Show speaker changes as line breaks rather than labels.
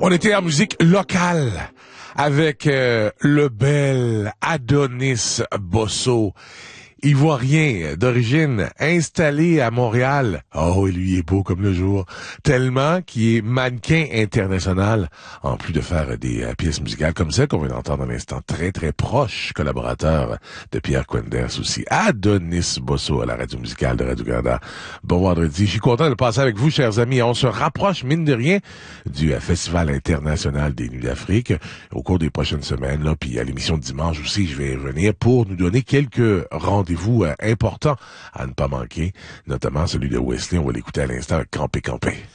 On était en musique locale avec le bel Adonis Bosso, ivoirien d'origine, installé à Montréal. Oh, et lui est beau comme le jour, tellement qu'il est mannequin international, en plus de faire des pièces musicales comme celle qu'on vient d'entendre à l'instant, très très proche collaborateur de Pierre Quenders aussi. Adonis Bosso à la radio musicale de Radio-Canada. Bon vendredi, je suis content de le passer avec vous, chers amis. On se rapproche, mine de rien, du Festival international des Nuits d'Afrique au cours des prochaines semaines, là, puis à l'émission de dimanche aussi, je vais revenir pour nous donner quelques rendez-vous importants à ne pas manquer, notamment celui de Wesley. On va l'écouter à l'instant avec Campé Campé.